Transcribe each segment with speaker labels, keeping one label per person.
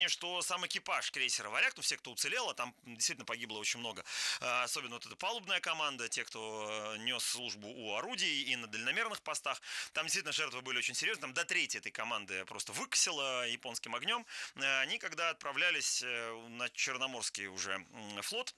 Speaker 1: что сам экипаж крейсера «Варяг», ну, все, кто уцелел, а там действительно погибло очень много, особенно вот эта палубная команда, те, кто нес службу у орудий и на дальномерных постах, там действительно жертвы были очень серьезные, там до трети этой команды просто выкосило японским огнем. Они, когда отправлялись на Черноморский уже флот,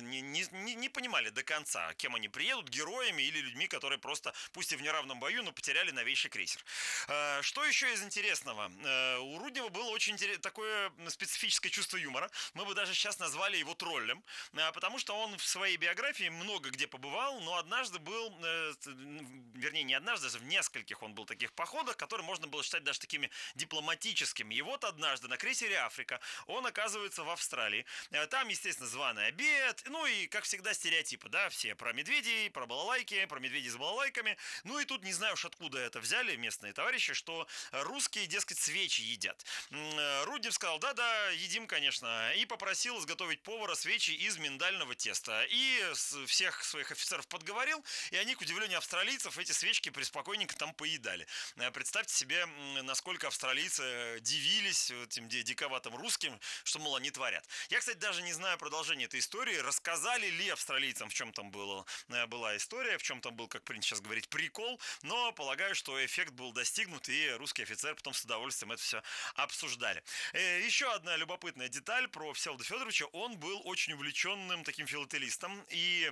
Speaker 1: не понимали до конца, кем они приедут, героями или людьми, которые просто, пусть и в неравном бою, но потеряли новейший крейсер. Что еще из интересного? У Руднева было очень такое специфическое чувство юмора. Мы бы даже сейчас назвали его троллем, потому что он в своей биографии много где побывал, но однажды был, вернее, не однажды, даже в нескольких он был таких походах, которые можно было считать даже такими дипломатическими. И вот однажды на крейсере «Африка» он оказывается в Австралии. Там, естественно, званый обед, ну и, как всегда, стереотипы, да, все про медведей, про балалайки, про медведей с балалайками. Ну и тут не знаю уж откуда это взяли местные товарищи, что русские, дескать, свечи едят. Руднев сказал: да-да, едим, конечно, и попросил изготовить повара свечи из миндального теста. И всех своих офицеров подговорил, и они, к удивлению австралийцев, эти свечки преспокойненько там поедали. Представьте себе, насколько австралийцы дивились этим диковатым русским, что, мол, они творят. Я, кстати, даже не знаю продолжение этой истории, рассказали ли австралийцам, в чем там была история, в чем там был, как принято сейчас говорить, прикол, но полагаю, что эффект был достигнут, и русский офицер потом с удовольствием это все обсуждали. Еще одна любопытная деталь про Всеволода Федоровича: он был очень увлеченным таким филателистом, и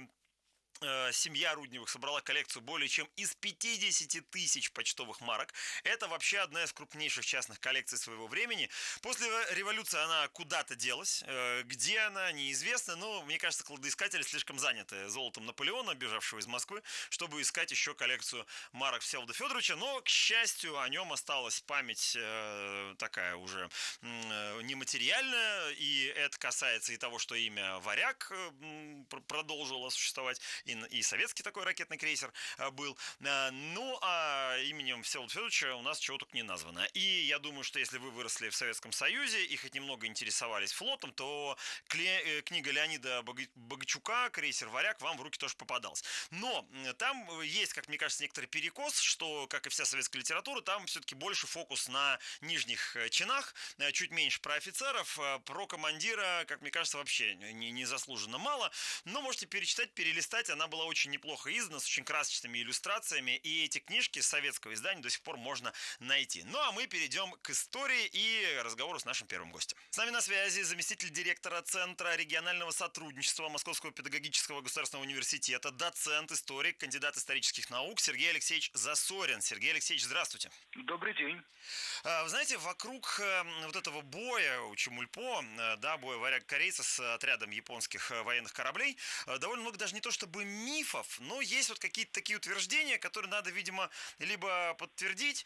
Speaker 1: семья Рудневых собрала коллекцию более чем из 50 тысяч почтовых марок. Это вообще одна из крупнейших частных коллекций своего времени. После революции она куда-то делась. Где она, неизвестно. Но, мне кажется, кладоискатели слишком заняты золотом Наполеона, бежавшего из Москвы, чтобы искать еще коллекцию марок Всеволода Федоровича. Но, к счастью, о нем осталась память такая уже нематериальная. И это касается и того, что имя «Варяг» продолжило существовать, и советский такой ракетный крейсер был. Ну, а именем Всеволода Федоровича у нас чего только не названо. И я думаю, что если вы выросли в Советском Союзе и хоть немного интересовались флотом, то книга Леонида Богачука «Крейсер «Варяг» вам в руки тоже попадалась. Но там есть, как мне кажется, некоторый перекос, что, как и вся советская литература, там все-таки больше фокус на нижних чинах, чуть меньше про офицеров, про командира, как мне кажется, вообще незаслуженно мало. Но можете перечитать, перелистать. Она была очень неплохо издана, с очень красочными иллюстрациями, и эти книжки советского издания до сих пор можно найти. Ну а мы перейдем к истории и разговору с нашим первым гостем. С нами на связи заместитель директора Центра регионального сотрудничества Московского педагогического государственного университета, доцент, историк, кандидат исторических наук Сергей Алексеевич Засорин. Сергей Алексеевич, здравствуйте.
Speaker 2: Добрый день.
Speaker 1: Вы знаете, вокруг вот этого боя у Чемульпо, да, боя варяг-корейца с отрядом японских военных кораблей, довольно много даже не то чтобы мифов, но есть вот какие-то такие утверждения, которые надо, видимо, либо подтвердить,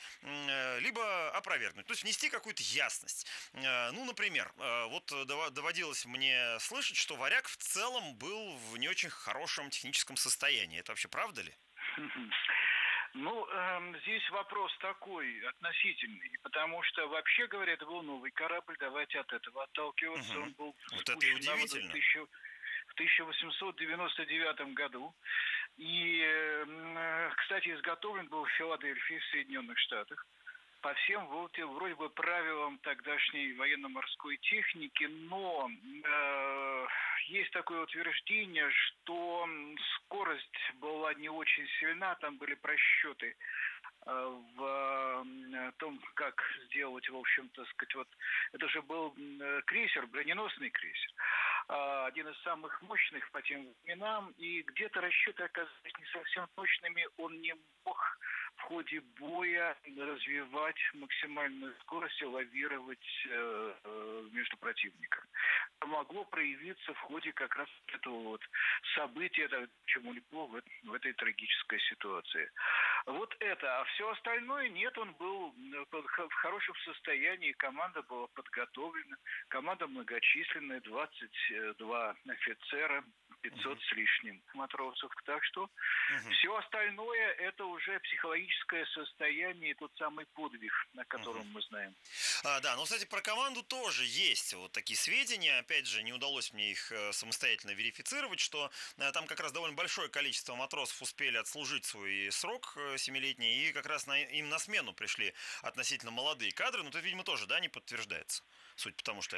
Speaker 1: либо опровергнуть, то есть внести какую-то ясность. Ну, например, вот доводилось мне слышать, что «Варяг» в целом был в не очень хорошем техническом состоянии. Это вообще правда ли?
Speaker 2: Ну, здесь вопрос такой, относительный, потому что, вообще говоря, это был новый корабль, давайте от этого отталкиваться. Он был
Speaker 1: вот это и удивительно.
Speaker 2: В 1899 году. И, кстати, изготовлен был в Филадельфии, в Соединенных Штатах, по всем вроде бы правилам тогдашней военно-морской техники, но есть такое утверждение, что скорость была не очень сильна, там были просчеты в том, как сделать, в общем-то, сказать, вот это же был крейсер, броненосный крейсер, один из самых мощных по тем временам, и где-то расчеты оказались не совсем точными, он не мог в ходе боя развивать максимальную скорость и лавировать между противниками. Могло проявиться в ходе как раз этого вот события, Чемульпо в этой трагической ситуации. Вот это. А все остальное нет, он был в хорошем состоянии, команда была подготовлена, команда многочисленная, 22 офицера, 500 с лишним матросов. Так что все остальное это уже психологическое состояние и тот самый подвиг, о котором мы знаем.
Speaker 1: Да, но, кстати, про команду тоже есть вот такие сведения. Опять же, не удалось мне их самостоятельно верифицировать, что там как раз довольно большое количество матросов успели отслужить свой срок 7-летний, и как раз им на смену пришли относительно молодые кадры. Но это, видимо, тоже, да, не подтверждается, судя по тому, что